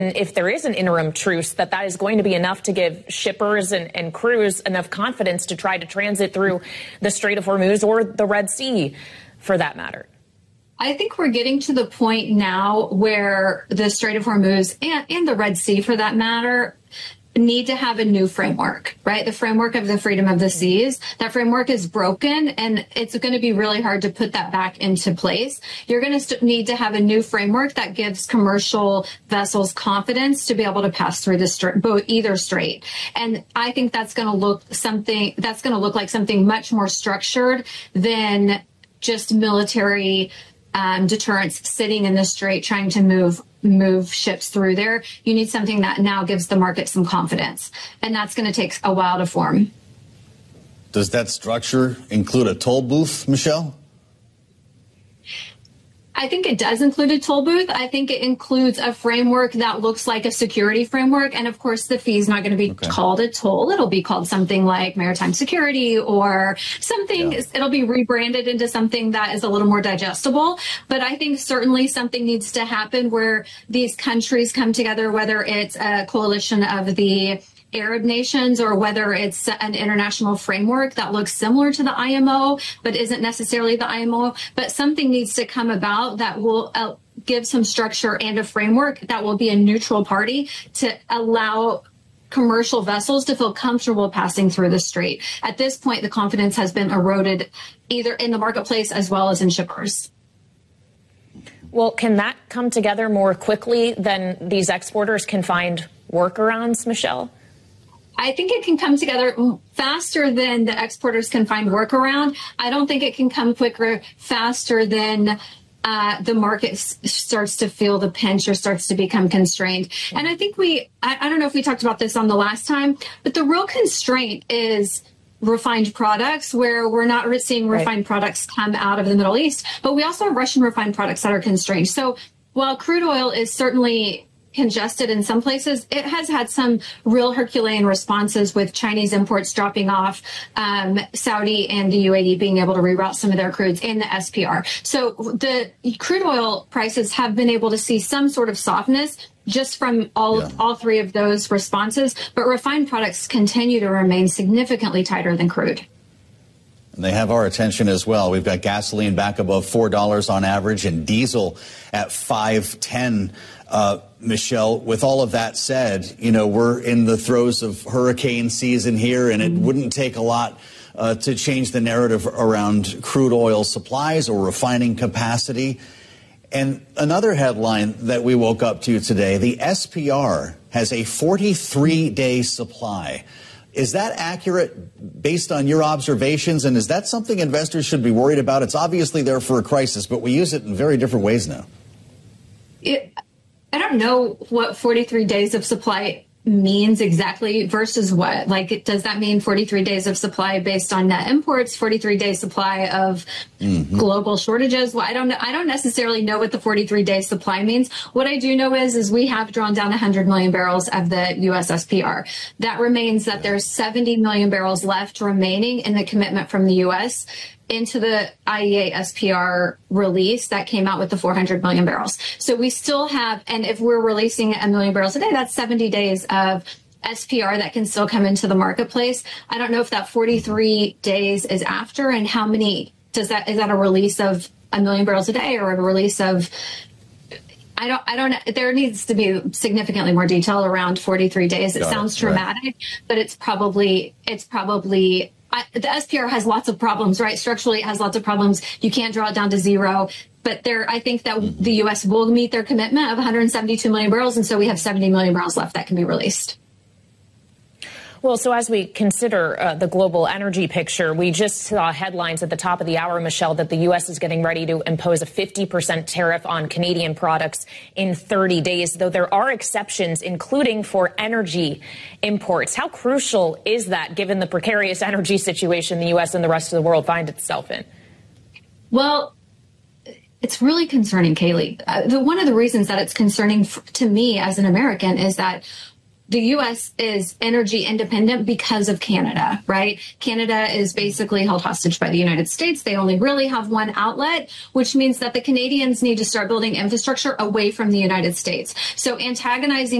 if there is an interim truce, that is going to be enough to give shippers and crews enough confidence to try to transit through the Strait of Hormuz or the Red Sea, for that matter? I think we're getting to the point now where the Strait of Hormuz and the Red Sea, for that matter, need to have a new framework, right? The framework of the freedom of the seas. That framework is broken, and it's going to be really hard to put that back into place. You're going to need to have a new framework that gives commercial vessels confidence to be able to pass through either strait. And I think that's going to look like something much more structured than just military deterrence sitting in the strait trying to move ships through there. You need something that now gives the market some confidence, and that's going to take a while to form. Does that structure include a toll booth, Michelle? I think it does include a toll booth. I think it includes a framework that looks like a security framework. And of course, the fee is not going to be called a toll. It'll be called something like maritime security or something. Yeah. It'll be rebranded into something that is a little more digestible. But I think certainly something needs to happen where these countries come together, whether it's a coalition of the Arab nations or whether it's an international framework that looks similar to the IMO but isn't necessarily the IMO. But something needs to come about that will give some structure and a framework that will be a neutral party to allow commercial vessels to feel comfortable passing through the strait. At this point, the confidence has been eroded either in the marketplace as well as in shippers. Well, can that come together more quickly than these exporters can find workarounds, Michelle? I think it can come together faster than the exporters can find workaround. I don't think it can come quicker, faster than the market starts to feel the pinch or starts to become constrained. And I think I don't know if we talked about this on the last time, but the real constraint is refined products, where we're not seeing refined products come out of the Middle East, but we also have Russian refined products that are constrained. So while crude oil is certainly congested in some places, it has had some real Herculean responses with Chinese imports dropping off, Saudi and the UAE being able to reroute some of their crudes in the SPR. So the crude oil prices have been able to see some sort of softness just from all three of those responses, but refined products continue to remain significantly tighter than crude. And they have our attention as well. We've got gasoline back above $4 on average and diesel at $5.10. Michelle, with all of that said, we're in the throes of hurricane season here, and it wouldn't take a lot to change the narrative around crude oil supplies or refining capacity. And another headline that we woke up to today, the SPR has a 43-day supply. Is that accurate based on your observations? And is that something investors should be worried about? It's obviously there for a crisis, but we use it in very different ways now. I don't know what 43 days of supply means exactly versus what. Like, does that mean 43 days of supply based on net imports, 43 days supply of global shortages? Well, I don't necessarily know what the 43-day supply means. What I do know is we have drawn down 100 million barrels of the U.S. SPR. That remains that there's 70 million barrels left remaining in the commitment from the U.S. into the IEA SPR release that came out with the 400 million barrels. So we still have, and if we're releasing 1 million barrels a day, that's 70 days of SPR that can still come into the marketplace. I don't know if that 43 days is after, and how many is that a release of 1 million barrels a day or a release of, I don't, there needs to be significantly more detail around 43 days. It sounds dramatic, but it's probably, the SPR has lots of problems, right? Structurally, it has lots of problems. You can't draw it down to zero. But I think that the U.S. will meet their commitment of 172 million barrels. And so we have 70 million barrels left that can be released. Well, so as we consider the global energy picture, we just saw headlines at the top of the hour, Michelle, that the U.S. is getting ready to impose a 50% tariff on Canadian products in 30 days, though there are exceptions, including for energy imports. How crucial is that, given the precarious energy situation the U.S. and the rest of the world find itself in? Well, it's really concerning, Kayleigh. One of the reasons that it's concerning to me as an American is that the U.S. is energy independent because of Canada, right? Canada is basically held hostage by the United States. They only really have one outlet, which means that the Canadians need to start building infrastructure away from the United States. So antagonizing